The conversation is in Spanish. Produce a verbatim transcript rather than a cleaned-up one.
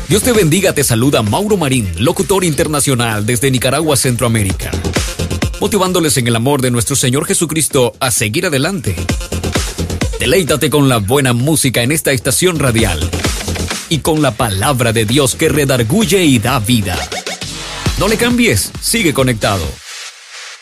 Dios te bendiga, te saluda Mauro Marín, locutor internacional desde Nicaragua, Centroamérica, motivándoles en el amor de nuestro Señor Jesucristo a seguir adelante. Deleítate con la buena música en esta estación radial y con la palabra de Dios que redarguye y da vida. No le cambies, sigue conectado.